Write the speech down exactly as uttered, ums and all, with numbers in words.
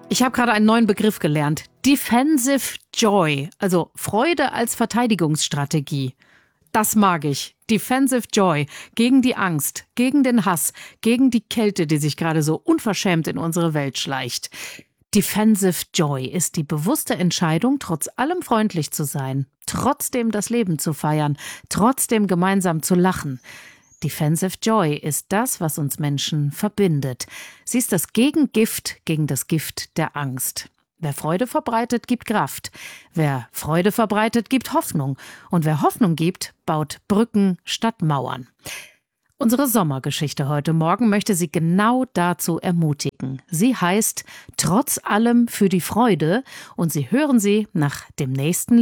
Ich habe gerade einen neuen Begriff gelernt. Defensive Joy, also Freude als Verteidigungsstrategie. Das mag ich. Defensive Joy. Gegen die Angst, gegen den Hass, gegen die Kälte, die sich gerade so unverschämt in unsere Welt schleicht. Defensive Joy ist die bewusste Entscheidung, trotz allem freundlich zu sein, trotzdem das Leben zu feiern, trotzdem gemeinsam zu lachen. Defensive Joy ist das, was uns Menschen verbindet. Sie ist das Gegengift gegen das Gift der Angst. Wer Freude verbreitet, gibt Kraft. Wer Freude verbreitet, gibt Hoffnung. Und wer Hoffnung gibt, baut Brücken statt Mauern. Unsere Sommergeschichte heute Morgen möchte Sie genau dazu ermutigen. Sie heißt Trotz allem für die Freude und Sie hören sie nach dem nächsten